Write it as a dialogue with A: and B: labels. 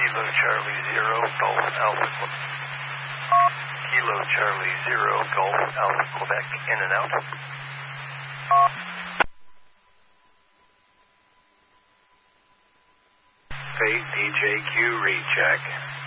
A: Kilo Charlie 0, Golf Alpha Quebec. Kilo Charlie 0, Golf Alpha Quebec, in and out. Fate DJQ recheck.